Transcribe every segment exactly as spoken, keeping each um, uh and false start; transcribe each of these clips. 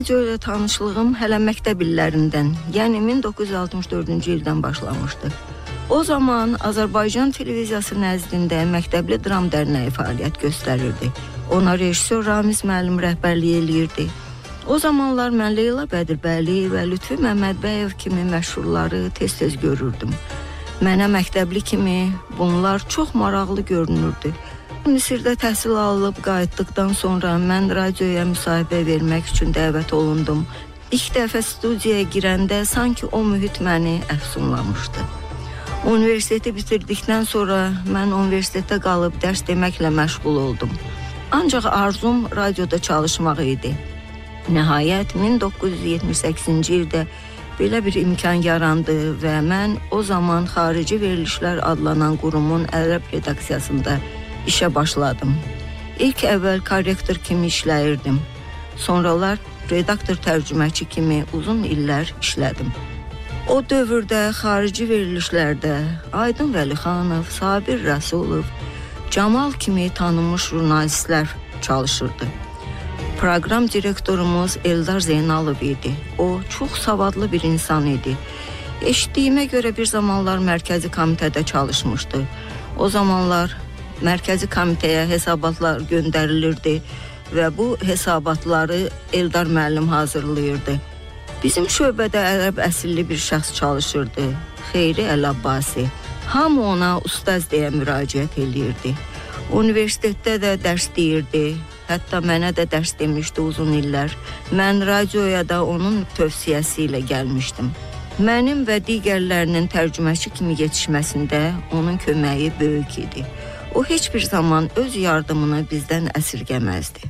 Radioyla tanışlığım hələ məktəb illərindən, yəni min doqquz yüz altmış dördüncü ildən başlamışdı. O zaman Azərbaycan televiziyası nəzdində Məktəbli Dram Dərnəyi fəaliyyət göstərirdi. Ona rejissor Ramiz müəllim rəhbərlik eləyirdi. O zamanlar mən Leyla Bədirbəyli və Lütfi Məmmədbəyev kimi məşhurları tez-tez görürdüm. Mənə məktəbli kimi bunlar çox maraqlı görünürdü. Misirdə təhsil alıb qayıtdıqdan sonra mən radioya müsahibə vermək üçün dəvət olundum. İlk dəfə studiyaya girəndə sanki o mühit məni əfsunlamışdı. Universiteti bitirdikdən sonra mən universitetdə qalıb dərs deməklə məşğul oldum. Ancaq arzum radioda çalışmaq idi. Nəhayət min doqquz yüz yetmiş səkkizinci ildə belə bir imkan yarandı və mən o zaman Xarici Verilişlər adlanan qurumun ərəb redaksiyasında işə başladım. İlk əvvəl korrektor kimi işləyirdim. Sonralar redaktor tərcüməçi kimi uzun illər işlədim. O dövrdə xarici verilişlərdə Aydın Vəlixanov, Sabir Rəsulov, Camal kimi tanınmış jurnalistlər çalışırdı. Proqram direktorumuz Eldar Zeynalov idi. O çox savadlı bir insan idi. Eşitdiyimə görə bir zamanlar mərkəzi komitədə çalışmışdı. O zamanlar Mərkəzi komitəyə hesabatlar göndərilirdi və bu hesabatları Eldar müəllim hazırlayırdı. Bizim şöbədə ərəb əsilli bir şəxs çalışırdı, Xeyri Əl-Abbasi. Hamı ona ustaz deyə müraciət eləyirdi. Universitetdə də dərs deyirdi, hətta mənə də dərs demişdi uzun illər. Mən radioya da onun tövsiyəsi ilə gəlmişdim. Mənim və digərlərinin tərcüməçi kimi yetişməsində onun köməyi böyük idi. O heç bir zaman öz yardımını bizdən əsirgəməzdi.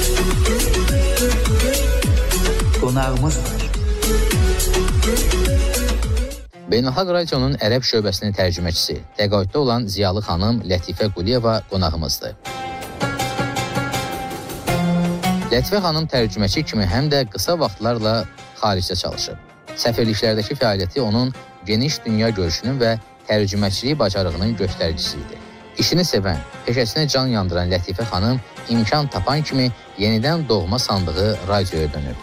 Qonağımız var. Beynəlxalq Radionun ərəb şöbəsinin tərcüməçisi, təqaüddə olan Ziyalı xanım Lətifə Quliyeva qonağımızdır. Lətifə xanım tərcüməçi kimi həm də qısa vaxtlarla xaricdə çalışıb. Səfirliklərdəki fəaliyyəti onun geniş dünya görüşünün və tərcüməçiliyi bacarığının göstəricisi idi. İşini sevən, peşəsinə can yandıran Lətifə xanım imkan tapan kimi yenidən doğma sandığı radioya dönüb.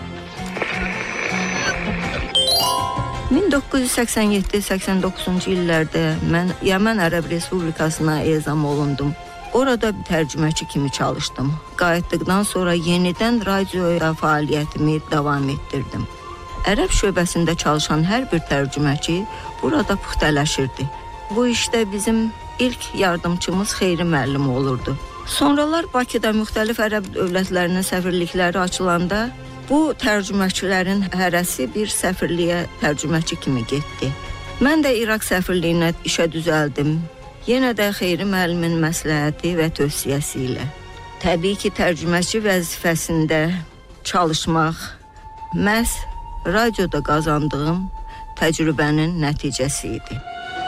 min doqquz yüz səksən yeddi səksən doqquzuncu illərdə mən Yəmən Ərəb Respublikasına ezam olundum. Orada bir tərcüməçi kimi çalışdım. Qayıtdıqdan sonra yenidən radioya fəaliyyətimi davam etdirdim. Ərəb şöbəsində çalışan hər bir tərcüməçi burada puxtələşirdi. Bu işdə bizim İlk yardımçımız Xeyri müəllim olurdu. Sonralar Bakıda müxtəlif ərəb dövlətlərinin səfirlikləri açılanda bu tərcüməçilərin hərəsi bir səfirliyə tərcüməçi kimi getdi. Mən də İraq səfirliyinə işə düzəldim. Yenə də Xeyri müəllimin məsləhəti və tövsiyəsi ilə. Təbii ki, tərcüməçi vəzifəsində çalışmaq məhz radioda qazandığım təcrübənin nəticəsi idi.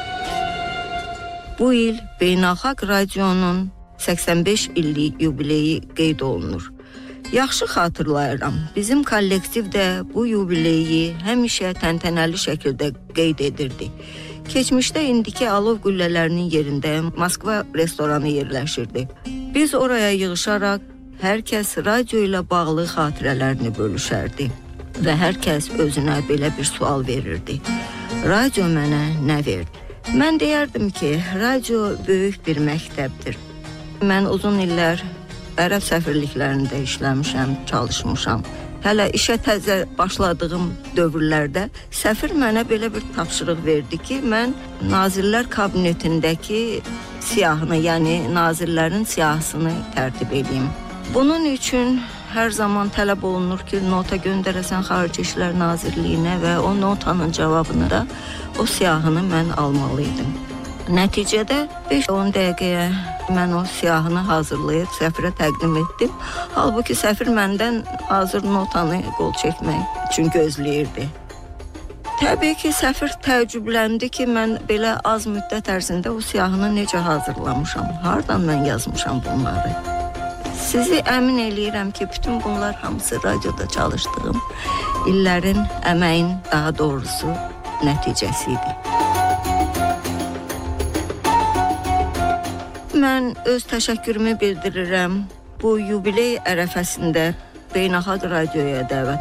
Bu il Beynəlxalq Radionun səksən beş illik yubileyi qeyd olunur. Yaxşı xatırlayıram, bizim kollektiv də bu yubileyi həmişə təntənəli şəkildə qeyd edirdi. Keçmişdə indiki alov qüllələrinin yerində Moskva restoranı yerləşirdi. Biz oraya yığışaraq hər kəs radio ilə bağlı xatirələrini bölüşərdi və hər kəs özünə belə bir sual verirdi. Radio mənə nə verdi? Mən deyərdim ki, radio böyük bir məktəbdir. Mən uzun illər ərəb səfirliklərində işləmişəm, çalışmışam. Hələ işə təzə başladığım dövrlərdə səfir mənə belə bir tapşırıq verdi ki, mən Nazirlər Kabinetindəki siyahını, yəni nazirlərin siyahısını tərtib edeyim. Bunun üçün hər zaman tələb olunur ki, nota göndərəsən Xarici İşlər Nazirliyinə və o notanın cavabını da o siyahını mən almalıydım. Nəticədə beş on dəqiqəyə mən o siyahını hazırlayıb səfirə təqdim etdim. Halbuki səfir məndən hazır notanı qol çəkmək üçün gözləyirdi. Təbii ki, səfir təəccübləndi ki, mən belə az müddət ərzində o siyahını necə hazırlamışam, hardan mən yazmışam bunları. Sizi əmin eləyirəm ki, bütün bunlar hamısı radioda çalışdığım illərin əməyin, daha doğrusu nəticəsi idi. Mən öz təşəkkürümü bildirirəm. Bu yubiley ərəfəsində beynəlxalq radioya dəvət